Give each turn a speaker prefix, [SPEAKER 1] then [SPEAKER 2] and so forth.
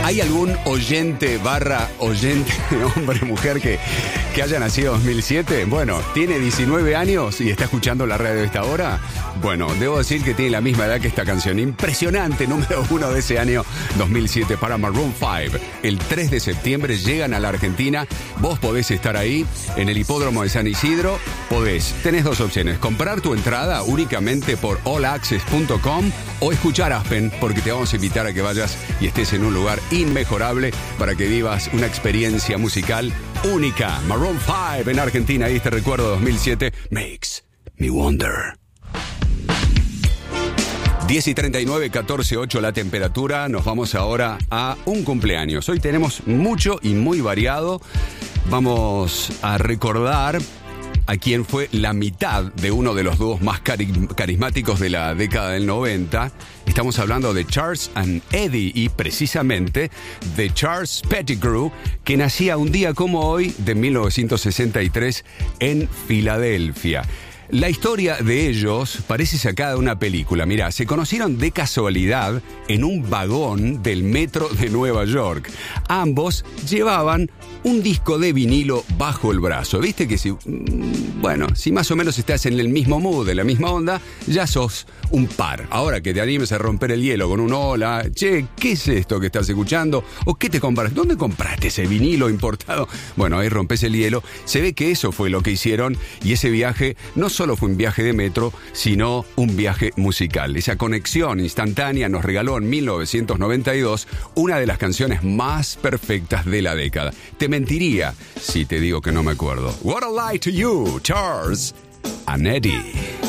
[SPEAKER 1] ¿Hay algún oyente, hombre, mujer que haya nacido en 2007? Bueno, tiene 19 años y está escuchando la radio a esta hora. Bueno, debo decir que tiene la misma edad que esta canción. Impresionante, número 1 de ese año 2007 para Maroon 5. El 3 de septiembre llegan a la Argentina. Vos podés estar ahí en el hipódromo de San Isidro. Tenés dos opciones: comprar tu entrada únicamente por allaccess.com o escuchar Aspen, porque te vamos a invitar a que vayas y estés en un lugar inmejorable para que vivas una experiencia musical única. Maroon 5 en Argentina, y este recuerdo 2007 makes me wonder. 10:39, 14:08 la temperatura. Nos vamos ahora a un cumpleaños. Hoy tenemos mucho y muy variado. Vamos a recordar a quien fue la mitad de uno de los dúos más carismáticos de la década del 90. Estamos hablando de Charles and Eddie, y precisamente de Charles Pettigrew, que nacía un día como hoy de 1963 en Filadelfia. La historia de ellos parece sacada de una película. Mirá, se conocieron de casualidad en un vagón del metro de Nueva York. Ambos llevaban un disco de vinilo bajo el brazo. Viste que si más o menos estás en el mismo mood, en la misma onda, ya sos un par. Ahora que te animes a romper el hielo con un hola, che, ¿qué es esto que estás escuchando? ¿O qué te compraste? ¿Dónde compraste ese vinilo importado? Bueno, ahí rompes el hielo. Se ve que eso fue lo que hicieron, y ese viaje no solo fue un viaje de metro, sino un viaje musical. Esa conexión instantánea nos regaló en 1992 una de las canciones más perfectas de la década. Te mentiría si te digo que no me acuerdo. What a Lie to You, Charles and Eddie.